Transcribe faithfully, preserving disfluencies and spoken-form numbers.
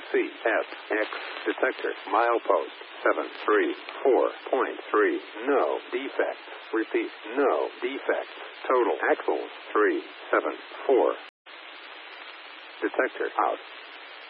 C S X detector milepost seven three four point three. No defects. Repeat, no defects. Total axles three seven four. Detector out.